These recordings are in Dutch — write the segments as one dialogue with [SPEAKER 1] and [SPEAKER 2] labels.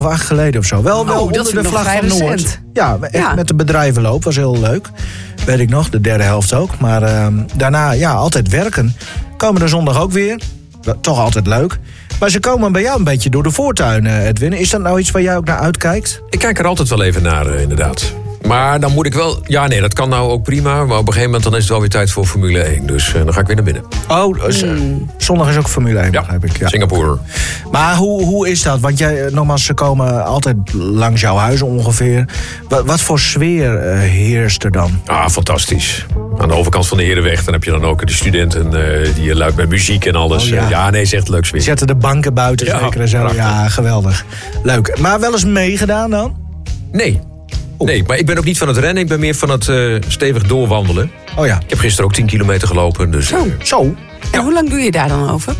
[SPEAKER 1] 8 geleden of zo. Wel
[SPEAKER 2] dat
[SPEAKER 1] onder
[SPEAKER 2] vind
[SPEAKER 1] de
[SPEAKER 2] ik nog
[SPEAKER 1] vlag
[SPEAKER 2] vrij
[SPEAKER 1] van Noord.
[SPEAKER 2] recent.
[SPEAKER 1] Ja, echt met de bedrijvenloop. Was heel leuk. Weet ik nog, de derde helft ook. Maar daarna, altijd werken. Komen er zondag ook weer. Toch altijd leuk. Maar ze komen bij jou een beetje door de voortuin, Edwin. Is dat nou iets waar jij ook naar uitkijkt?
[SPEAKER 3] Ik kijk er altijd wel even naar, inderdaad. Maar dan moet ik wel... Ja, nee, dat kan nou ook prima. Maar op een gegeven moment dan is het wel weer tijd voor Formule 1. Dus dan ga ik weer naar binnen.
[SPEAKER 1] Oh, zondag is ook Formule 1, begrijp ik. Ja.
[SPEAKER 3] Singapore.
[SPEAKER 1] Maar hoe is dat? Want jij, nogmaals, ze komen altijd langs jouw huis ongeveer. Wat voor sfeer heerst er dan?
[SPEAKER 3] Ah, fantastisch. Aan de overkant van de Herenweg, dan heb je dan ook de studenten die luid met muziek en alles.
[SPEAKER 1] Oh, ja.
[SPEAKER 3] Nee, is echt leuk sfeer.
[SPEAKER 1] Zetten de banken buiten zeker en zo.
[SPEAKER 3] prachtig.
[SPEAKER 1] Ja, geweldig. Leuk. Maar wel eens meegedaan dan?
[SPEAKER 3] Nee. Nee, maar ik ben ook niet van het rennen. Ik ben meer van het stevig doorwandelen.
[SPEAKER 1] Oh ja.
[SPEAKER 3] Ik heb gisteren ook 10 kilometer gelopen. Dus,
[SPEAKER 1] Zo?
[SPEAKER 2] En hoe lang doe je daar dan over?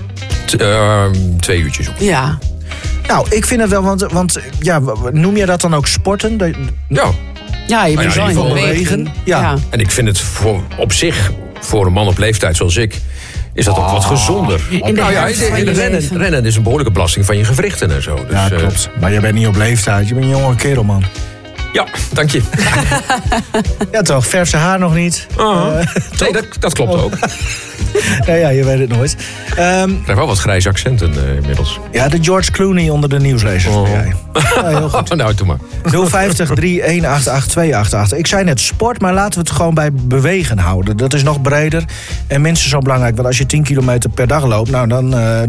[SPEAKER 3] 2 uurtjes op.
[SPEAKER 2] Ja.
[SPEAKER 1] Nou, ik vind het wel, want noem je dat dan ook sporten?
[SPEAKER 2] Ja, je bent
[SPEAKER 3] in
[SPEAKER 2] wel in
[SPEAKER 3] ieder geval
[SPEAKER 2] beweging.
[SPEAKER 1] Ja.
[SPEAKER 3] En ik vind het op zich, voor een man op leeftijd zoals ik, is dat ook wat gezonder.
[SPEAKER 2] In de helft van je leven.
[SPEAKER 3] Rennen is een behoorlijke belasting van je gewrichten en zo. Dus,
[SPEAKER 1] Ja, klopt. Maar jij bent niet op leeftijd. Je bent een jonge kerel, man.
[SPEAKER 3] Ja, dank je.
[SPEAKER 1] Ja, toch? Verse haar nog niet.
[SPEAKER 3] Nee, dat klopt ook.
[SPEAKER 1] Ja, je weet het nooit.
[SPEAKER 3] Ik krijg wel wat grijze accenten inmiddels.
[SPEAKER 1] Ja, de George Clooney onder de nieuwslezers ben jij. Ja, heel goed.
[SPEAKER 3] Nou, doe maar.
[SPEAKER 1] 050-318-88288. Ik zei net sport, maar laten we het gewoon bij bewegen houden. Dat is nog breder en minstens zo belangrijk. Want als je 10 kilometer per dag loopt, nou dan...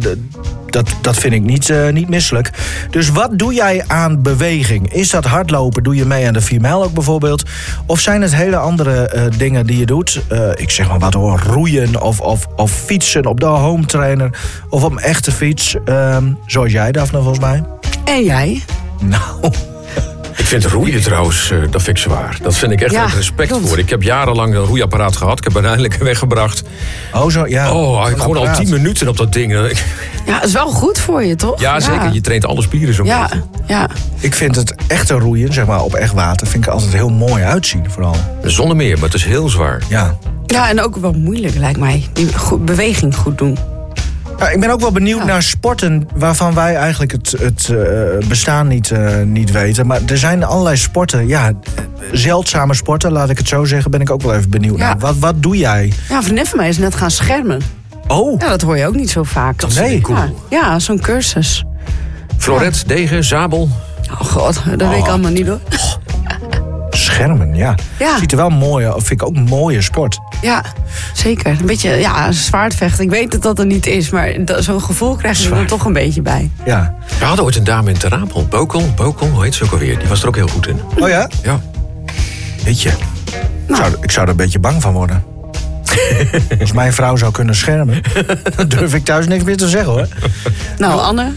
[SPEAKER 1] Dat vind ik niet misselijk. Dus wat doe jij aan beweging? Is dat hardlopen? Doe je mee aan de 4 mijl ook bijvoorbeeld? Of zijn het hele andere dingen die je doet? Ik zeg maar wat hoor, roeien of fietsen op de home trainer. Of op een echte fiets. Zoals jij, Daphne, volgens mij.
[SPEAKER 2] En jij?
[SPEAKER 1] Nou...
[SPEAKER 3] Ik vind roeien trouwens, dat vind ik zwaar. Dat vind ik echt met respect
[SPEAKER 2] klopt.
[SPEAKER 3] voor. Ik heb jarenlang een roeiapparaat gehad. Ik heb uiteindelijk weggebracht.
[SPEAKER 1] Oh, zo, ja.
[SPEAKER 3] Ik gewoon al 10 minuten op dat ding.
[SPEAKER 2] Ja, dat is wel goed voor je, toch?
[SPEAKER 3] Ja, zeker. Je traint alle spieren zo'n beetje.
[SPEAKER 2] Ja.
[SPEAKER 1] Ik vind het echte roeien, zeg maar op echt water, vind ik altijd heel mooi uitzien, vooral.
[SPEAKER 3] Zonder meer, maar het is heel zwaar.
[SPEAKER 1] Ja.
[SPEAKER 2] Ja, en ook wel moeilijk, lijkt mij. Die beweging goed doen.
[SPEAKER 1] Ja, ik ben ook wel benieuwd naar sporten waarvan wij eigenlijk het bestaan niet weten. Maar er zijn allerlei sporten, zeldzame sporten, laat ik het zo zeggen, ben ik ook wel even benieuwd naar. Wat doe jij?
[SPEAKER 2] Ja, een vriendin van mij is net gaan schermen.
[SPEAKER 1] Oh.
[SPEAKER 2] Ja, dat hoor je ook niet zo vaak.
[SPEAKER 3] Dat vind ik cool.
[SPEAKER 2] Ja, zo'n cursus.
[SPEAKER 3] Floret, degen, zabel.
[SPEAKER 2] Oh god, dat weet ik allemaal niet hoor.
[SPEAKER 1] Schermen, ja. Ziet er wel mooi uit. Vind ik ook een mooie sport.
[SPEAKER 2] Ja, zeker. Een beetje zwaardvechten. Ik weet dat er niet is, maar zo'n gevoel krijg je er dan toch een beetje bij.
[SPEAKER 1] Ja.
[SPEAKER 3] We hadden ooit een dame in Ter Apel. Bokel, hoe heet ze ook alweer? Die was er ook heel goed in.
[SPEAKER 1] Oh ja?
[SPEAKER 3] Ja.
[SPEAKER 1] Weet je, ik zou er een beetje bang van worden. Als mijn vrouw zou kunnen schermen, dan durf ik thuis niks meer te zeggen, hoor.
[SPEAKER 2] Nou, Anne?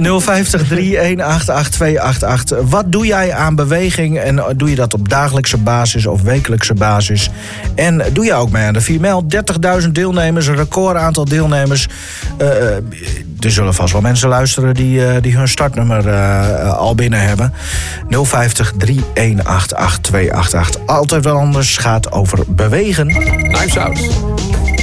[SPEAKER 1] 050-318-88288. Wat doe jij aan beweging? En doe je dat op dagelijkse basis of wekelijkse basis? En doe je ook mee aan de 4 mijl? 30.000 deelnemers, een record aantal deelnemers. Er zullen vast wel mensen luisteren die hun startnummer al binnen hebben. 050-318-88288. Altijd wel anders, gaat over bewegen.
[SPEAKER 3] Knives Out.